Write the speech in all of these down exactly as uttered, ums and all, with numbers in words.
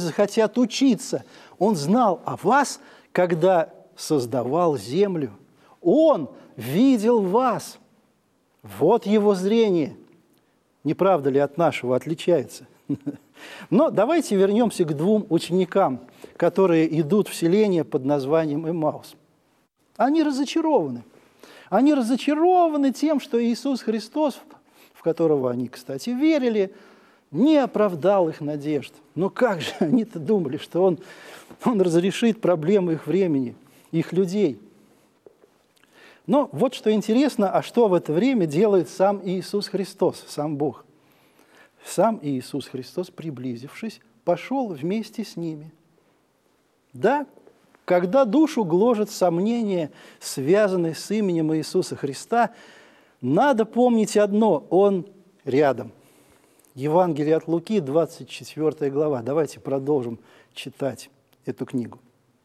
захотят учиться. Он знал о вас, когда создавал землю. Он видел вас. Вот его зрение. Не правда ли от нашего отличается? Но давайте вернемся к двум ученикам, которые идут в селение под названием Эмаус. Они разочарованы. Они разочарованы тем, что Иисус Христос, в которого они, кстати, верили, не оправдал их надежд. Но как же они-то думали, что он, он разрешит проблемы их времени, их людей? Но вот что интересно, а что в это время делает сам Иисус Христос, сам Бог? Сам Иисус Христос, приблизившись, пошел вместе с ними. Да, когда душу гложет сомнения, связанные с именем Иисуса Христа, надо помнить одно – Он рядом. Евангелие от Луки, двадцать четвёртая глава. Давайте продолжим читать эту книгу.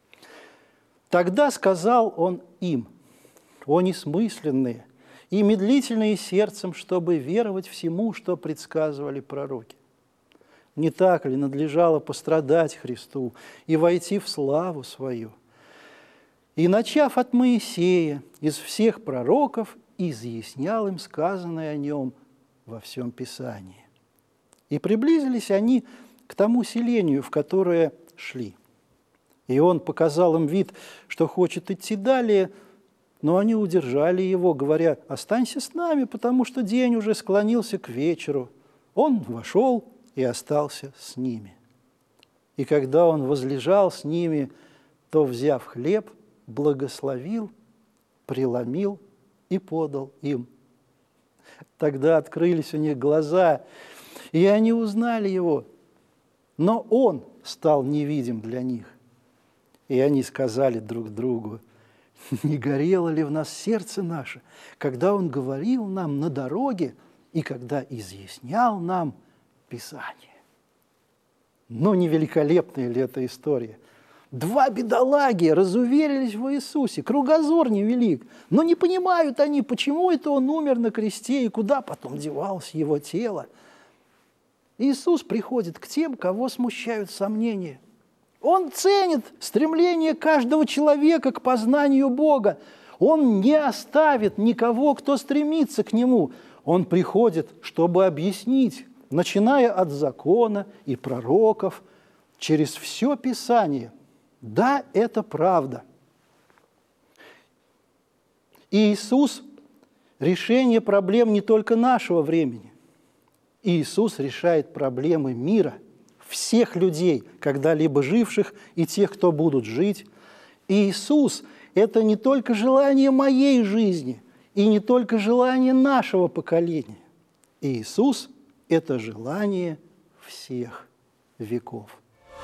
«Тогда сказал Он им: о несмысленные и медлительные сердцем, чтобы веровать всему, что предсказывали пророки. Не так ли надлежало пострадать Христу и войти в славу свою? И, начав от Моисея, из всех пророков, изъяснял им сказанное о нем во всем Писании. И приблизились они к тому селению, в которое шли. И он показал им вид, что хочет идти далее, но они удержали его, говоря: останься с нами, потому что день уже склонился к вечеру. Он вошел и остался с ними. И когда он возлежал с ними, то, взяв хлеб, благословил, преломил и подал им. Тогда открылись у них глаза, и они узнали его, но он стал невидим для них. И они сказали друг другу: не горело ли в нас сердце наше, когда он говорил нам на дороге и когда изъяснял нам Писание? Но не великолепная ли эта история? Два бедолаги разуверились в Иисусе, кругозор невелик, но не понимают они, почему это он умер на кресте и куда потом девалось его тело. Иисус приходит к тем, кого смущают сомнения. Он ценит стремление каждого человека к познанию Бога. Он не оставит никого, кто стремится к Нему. Он приходит, чтобы объяснить, начиная от закона и пророков, через все Писание. Да, это правда. И Иисус – решение проблем не только нашего времени. Иисус решает проблемы мира, всех людей, когда-либо живших, и тех, кто будут жить. И Иисус – это не только желание моей жизни, и не только желание нашего поколения. Иисус – это желание всех веков.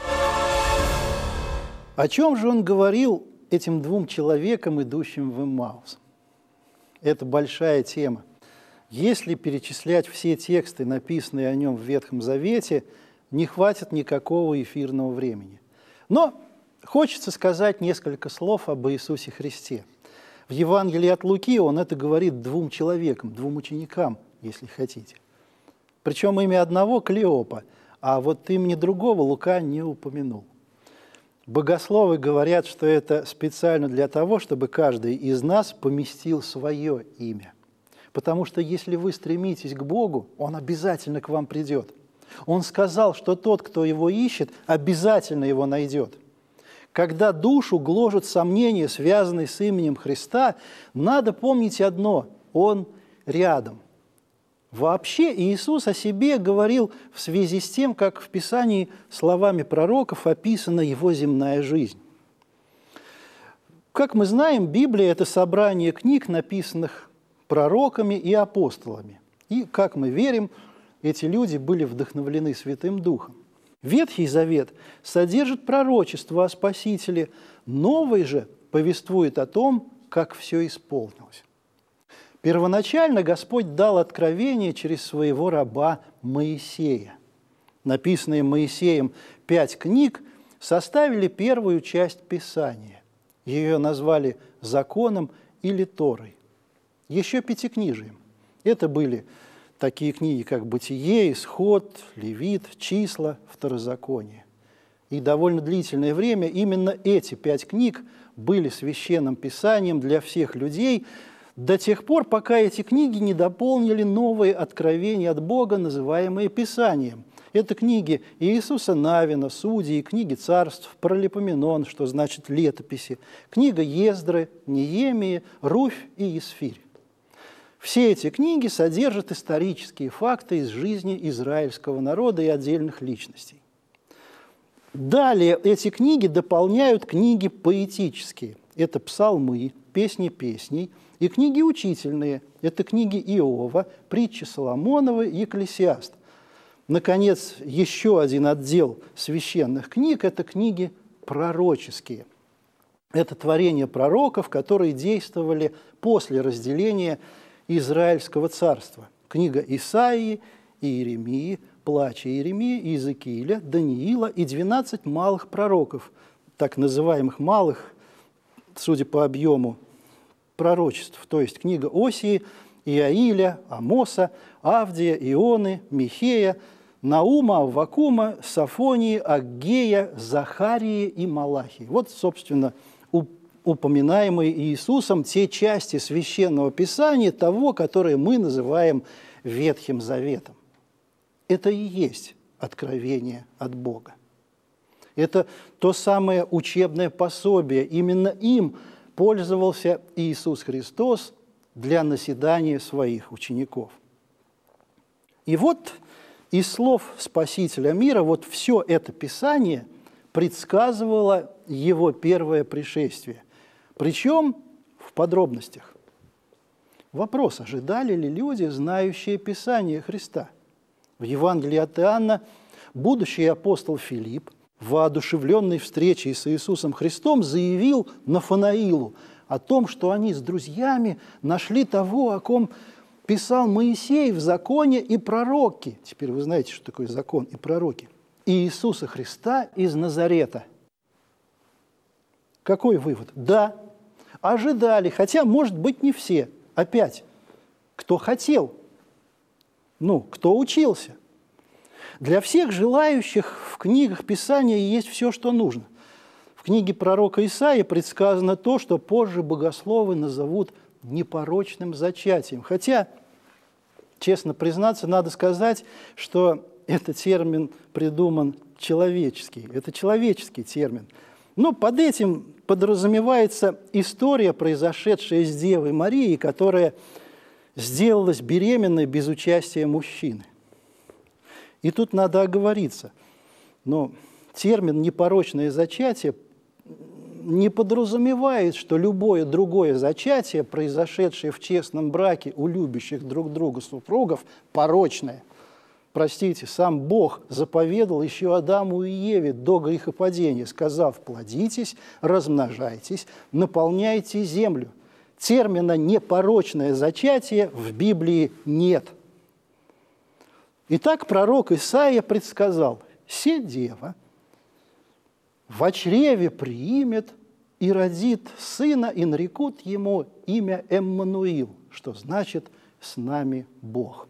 О чем же он говорил этим двум человекам, идущим в Эммаус? Это большая тема. Если перечислять все тексты, написанные о нем в Ветхом Завете, не хватит никакого эфирного времени. Но хочется сказать несколько слов об Иисусе Христе. В Евангелии от Луки он это говорит двум человекам, двум ученикам, если хотите. Причем имя одного – Клеопа, а вот имени другого Лука не упомянул. Богословы говорят, что это специально для того, чтобы каждый из нас поместил свое имя. Потому что если вы стремитесь к Богу, Он обязательно к вам придет. Он сказал, что тот, кто Его ищет, обязательно Его найдет. Когда душу гложут сомнения, связанные с именем Христа, надо помнить одно – Он рядом. Вообще Иисус о себе говорил в связи с тем, как в Писании словами пророков описана Его земная жизнь. Как мы знаем, Библия – это собрание книг, написанных пророками и апостолами. И, как мы верим, эти люди были вдохновлены Святым Духом. Ветхий Завет содержит пророчество о Спасителе, Новый же повествует о том, как все исполнилось. Первоначально Господь дал откровение через своего раба Моисея. Написанные Моисеем пять книг составили первую часть Писания. Ее назвали законом или Торой. Еще пятикнижием. Это были такие книги, как «Бытие», «Исход», «Левит», «Числа», «Второзаконие». И довольно длительное время именно эти пять книг были священным писанием для всех людей до тех пор, пока эти книги не дополнили новые откровения от Бога, называемые Писанием. Это книги Иисуса Навина, Судьи, книги царств, Паралипоменон, что значит летописи, книга Ездры, Неемии, Руфь и Исфирь. Все эти книги содержат исторические факты из жизни израильского народа и отдельных личностей. Далее эти книги дополняют книги поэтические. Это псалмы, песни песней, и книги учительные. Это книги Иова, притчи Соломоновы и Екклесиаст. Наконец, еще один отдел священных книг – это книги пророческие. Это творения пророков, которые действовали после разделения Израильского царства. Книга Исаии, Иеремии, Плача Иеремии, Иезекииля, Даниила и двенадцать малых пророков, так называемых малых, судя по объему пророчеств, то есть книга Осии, Иаиля, Амоса, Авдия, Ионы, Михея, Наума, Аввакума, Сафонии, Аггея, Захарии и Малахии. Вот, собственно, упоминаемые Иисусом те части Священного Писания, того, которое мы называем Ветхим Заветом. Это и есть откровение от Бога. Это то самое учебное пособие. Именно им пользовался Иисус Христос для наседания своих учеников. И вот из слов Спасителя мира, вот все это Писание предсказывало Его первое пришествие. Причем в подробностях. Вопрос, ожидали ли люди, знающие Писание Христа? В Евангелии от Иоанна будущий апостол Филипп, воодушевленный встречей с Иисусом Христом, заявил Нафанаилу о том, что они с друзьями нашли того, о ком писал Моисей в законе и пророки. Теперь вы знаете, что такое закон и пророки. И Иисуса Христа из Назарета. Какой вывод? Да, ожидали, хотя, может быть, не все. Опять, кто хотел, ну, кто учился. Для всех желающих в книгах Писания есть все, что нужно. В книге пророка Исаии предсказано то, что позже богословы назовут непорочным зачатием. Хотя, честно признаться, надо сказать, что этот термин придуман человеческий. Это человеческий термин. Но под этим подразумевается история, произошедшая с Девой Марией, которая сделалась беременной без участия мужчины. И тут надо оговориться. Но термин «непорочное зачатие» не подразумевает, что любое другое зачатие, произошедшее в честном браке у любящих друг друга супругов, порочное. Простите, сам Бог заповедал еще Адаму и Еве до грехопадения, сказав: «Плодитесь, размножайтесь, наполняйте землю». Термина «непорочное зачатие» в Библии нет. Итак, пророк Исаия предсказал: «Се дева в чреве приимет и родит сына, и нарекут ему имя Эммануил», что значит «с нами Бог».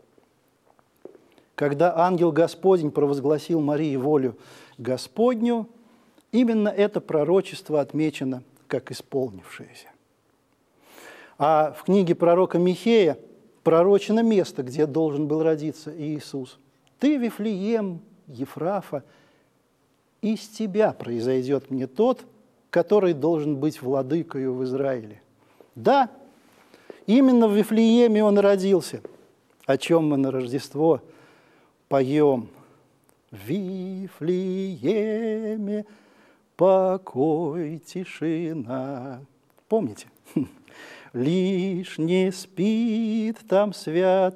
Когда ангел Господень провозгласил Марии волю Господню, именно это пророчество отмечено как исполнившееся. А в книге пророка Михея пророчено место, где должен был родиться Иисус. «Ты, Вифлеем, Ефрафа, из тебя произойдет мне тот, который должен быть владыкою в Израиле». Да, именно в Вифлееме он родился, о чем мы на Рождество поем: «В Вифлееме покой, тишина». Помните? «Лишь не спит там свят